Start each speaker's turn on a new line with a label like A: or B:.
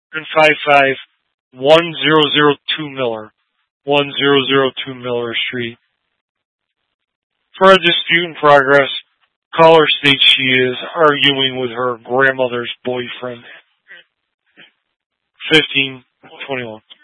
A: 1002 Miller. 1002 Miller Street. For a dispute in progress, caller states she is arguing with her grandmother's boyfriend. 1521.